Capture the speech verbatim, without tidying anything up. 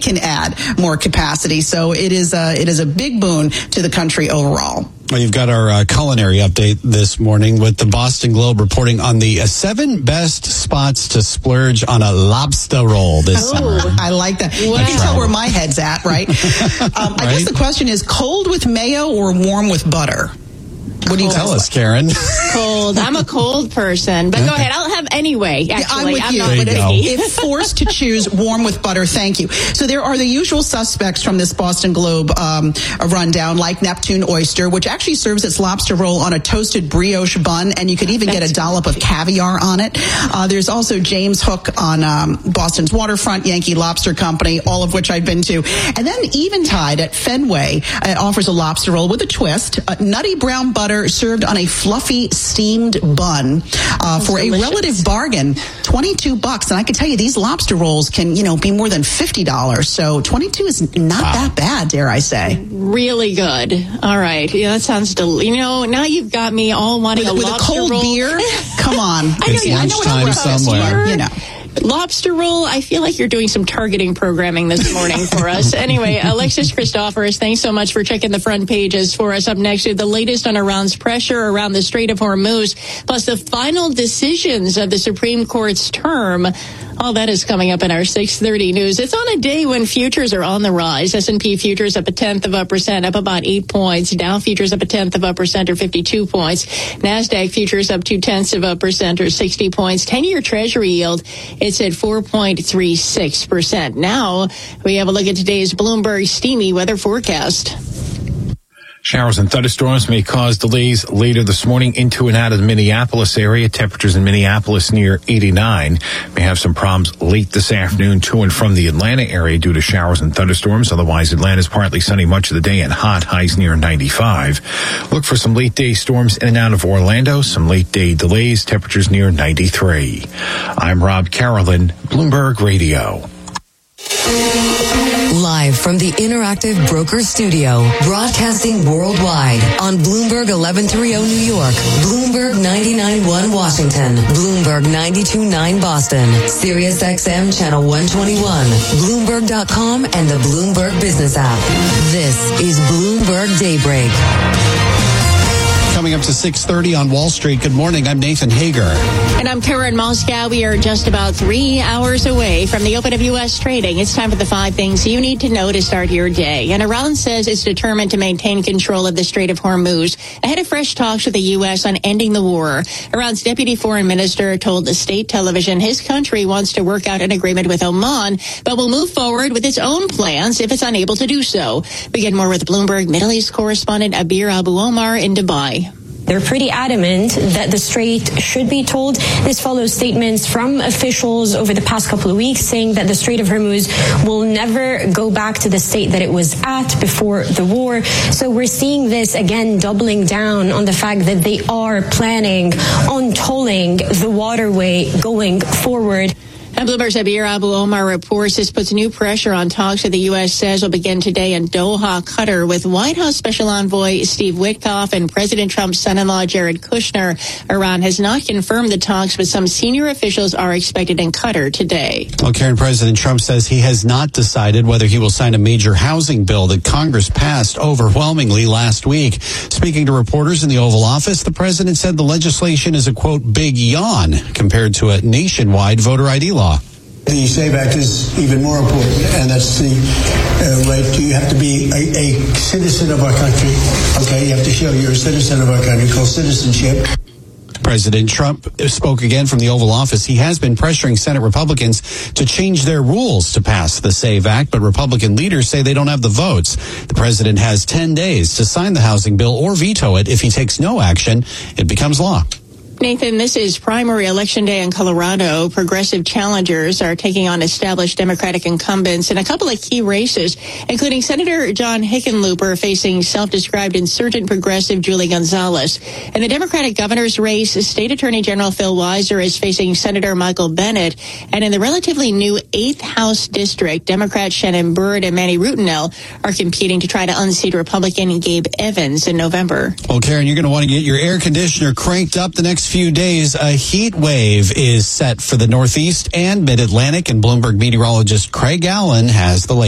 can add more capacity. So it is a, it is a big boon to the country overall. Well, you've got our uh, culinary update this morning with the Boston Globe reporting on the uh, seven best spots to splurge on a lobster roll this oh, summer. I like that. Wow. You can tell where my head's at, right? um, I Right? guess the question is cold with mayo or warm with butter? What do you Tell guys us, Karen. Cold. I'm a cold person, but go ahead. I'll have anyway. Actually, Yeah, I'm with I'm you. not There you But go. if, if forced to choose warm with butter, thank you. So there are the usual suspects from this Boston Globe um, rundown, like Neptune Oyster, which actually serves its lobster roll on a toasted brioche bun, and you could even get a dollop of caviar on it. Uh, there's also James Hook on um, Boston's waterfront, Yankee Lobster Company, all of which I've been to. And then Eventide at Fenway uh, offers a lobster roll with a twist, uh, nutty brown butter served on a fluffy steamed bun uh, for delicious. a relative bargain, twenty-two bucks. And I can tell you these lobster rolls can, you know, be more than fifty dollars. So twenty-two is not Wow. that bad, dare I say. Really good. All right. Yeah, that sounds del- You know, now you've got me all wanting With, a with a lobster cold roll. beer, come on. I know, It's you- I know what lunchtime I'm talking about. somewhere. Here, You know. Lobster roll, I feel like you're doing some targeting programming this morning for us. Anyway, Alexis Christoforous, thanks so much for checking the front pages for us. Up next, the latest on Iran's pressure around the Strait of Hormuz, plus the final decisions of the Supreme Court's term. All that is coming up in our six thirty news. It's on a day when futures are on the rise. S and P futures up a tenth of a percent, up about eight points. Dow futures up a tenth of a percent, or fifty-two points. NASDAQ futures up two tenths of a percent, or sixty points. ten-year Treasury yield, it's at four point three six percent. Now, we have a look at today's Bloomberg Steamy weather forecast. Showers and thunderstorms may cause delays later this morning into and out of the Minneapolis area. Temperatures in Minneapolis near eighty-nine. May have some problems late this afternoon to and from the Atlanta area due to showers and thunderstorms. Otherwise, Atlanta's partly sunny much of the day and hot, highs near ninety-five. Look for some late day storms in and out of Orlando. Some late day delays. Temperatures near ninety-three. I'm Rob Carolyn, Bloomberg Radio. Live from the Interactive Broker Studio, broadcasting worldwide on Bloomberg eleven thirty New York, Bloomberg ninety-nine point one Washington, Bloomberg ninety-two point nine Boston, Sirius X M Channel one twenty-one, Bloomberg dot com, and the Bloomberg Business app. This is Bloomberg Daybreak. Coming up to six thirty on Wall Street. Good morning. I'm Nathan Hager. And I'm Karen Moscow. We are just about three hours away from the open of U S trading. It's time for the five things you need to know to start your day. And Iran says it's determined to maintain control of the Strait of Hormuz ahead of fresh talks with the U S on ending the war. Iran's deputy foreign minister told the state television his country wants to work out an agreement with Oman, but will move forward with its own plans if it's unable to do so. We get more with Bloomberg Middle East correspondent Abir Abu Omar in Dubai. They're pretty adamant that the Strait should be told. This follows statements from officials over the past couple of weeks saying that the Strait of Hormuz will never go back to the state that it was at before the war. So we're seeing this again doubling down on the fact that they are planning on tolling the waterway going forward. And Bloomberg's Abir Abu Omar reports this puts new pressure on talks that the U S says will begin today in Doha, Qatar, with White House Special Envoy Steve Witkoff and President Trump's son-in-law Jared Kushner. Iran has not confirmed the talks, but some senior officials are expected in Qatar today. Well, Karen, President Trump says he has not decided whether he will sign a major housing bill that Congress passed overwhelmingly last week. Speaking to reporters in the Oval Office, the president said the legislation is a, quote, big yawn compared to a nationwide voter I D law. The SAVE Act is even more important, and that's the uh, right to, you have to be a, a citizen of our country. Okay, you have to show you're a citizen of our country, called citizenship. President Trump spoke again from the Oval Office. He has been pressuring Senate Republicans to change their rules to pass the SAVE Act, but Republican leaders say they don't have the votes. The president has ten days to sign the housing bill or veto it. If he takes no action, it becomes law. Nathan, this is primary election day in Colorado. Progressive challengers are taking on established Democratic incumbents in a couple of key races, including Senator John Hickenlooper facing self-described insurgent progressive Julie Gonzalez. In the Democratic governor's race, State Attorney General Phil Weiser is facing Senator Michael Bennet. And in the relatively new eighth House District, Democrats Shannon Byrd and Manny Rutinel are competing to try to unseat Republican Gabe Evans in November. Well, Karen, you're going to want to get your air conditioner cranked up the next few days. A heat wave is set for the Northeast and Mid-Atlantic, and Bloomberg meteorologist Craig Allen has the latest.